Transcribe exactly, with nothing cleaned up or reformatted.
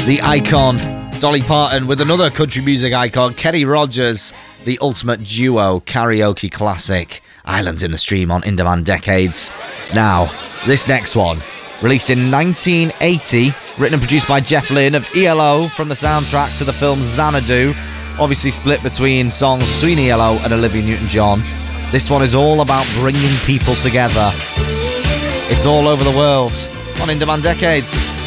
The icon, Dolly Parton, with another country music icon, Kenny Rogers, the ultimate duo karaoke classic, Islands in the Stream on In Demand Decades. Now, this next one, released in nineteen eighty, written and produced by Jeff Lynne of E L O from the soundtrack to the film Xanadu, obviously split between songs between E L O and Olivia Newton-John. This one is all about bringing people together. It's all over the world on In Demand Decades.